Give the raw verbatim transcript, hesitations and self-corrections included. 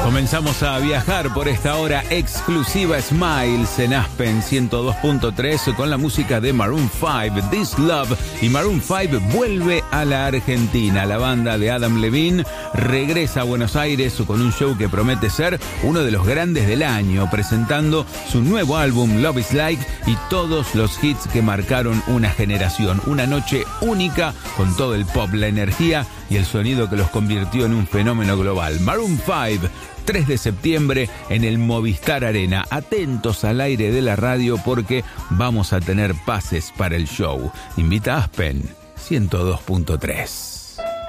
Comenzamos a viajar por esta hora exclusiva Smiles en Aspen ciento dos punto tres con la música de Maroon cinco, This Love. Y Maroon cinco vuelve a la Argentina. La banda de Adam Levine regresa a Buenos Aires con un show que promete ser uno de los grandes del año, presentando su nuevo álbum Love Is Like y todos los hits que marcaron una generación. Una noche única con todo el pop, la energía y el sonido que los convirtió en un fenómeno global. Maroon cinco, tres de septiembre en el Movistar Arena. Atentos al aire de la radio porque vamos a tener pases para el show. Invita a Aspen ciento dos punto tres.